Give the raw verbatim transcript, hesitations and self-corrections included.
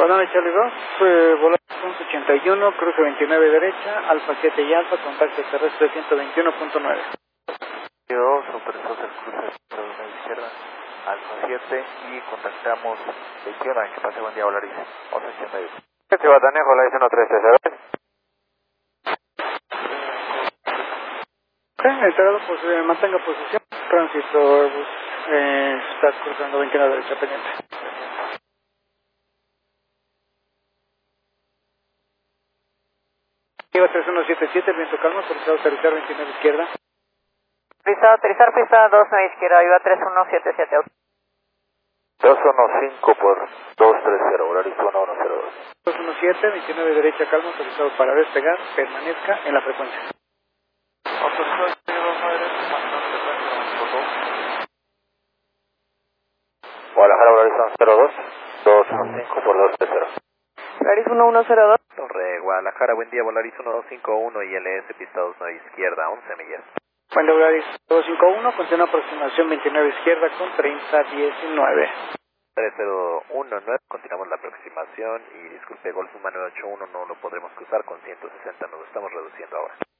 Banana Charlie dos, eh, Volaris ochenta y uno, cruce veintinueve derecha, Alfa siete y Alfa, contacto terrestre ciento veintiuno punto nueve. dos, autorizamos el cruce de la izquierda, Alfa siete y contactamos de izquierda, que pase buen día Volaris once ochenta y uno. Este Batanejo, Volaris uno tres cero. Ok, entregado, pues eh, mantenga posición, tránsito, Airbus, eh, está cruzando veintiuno derecha pendiente. Iba tres uno siete siete, viento calmo, autorizado aterrizar veintinueve izquierda. Autorizado aterrizar pista dos nueve izquierda, iba tres uno siete siete. dos uno cinco por dos tres cero, Volaris uno uno cero dos. dos uno siete, veintinueve derecha calmo, autorizado para despegar, permanezca en la frecuencia. Autorizado dos nueve, comandante tránsito dos. Guadalajara, Volaris uno cero dos, dos uno cinco por dos tres cero. Volaris uno uno cero dos. Torre Guadalajara, buen día Volaris uno dos cinco uno y L S pista dos nueve izquierda, once millas. Buen día Volaris dos cinco uno, continúa aproximación veintinueve izquierda con treinta diecinueve. tres cero uno nueve, continuamos la aproximación y disculpe, Golf Lima nueve ocho uno no lo podremos cruzar con ciento sesenta, nos lo estamos reduciendo ahora.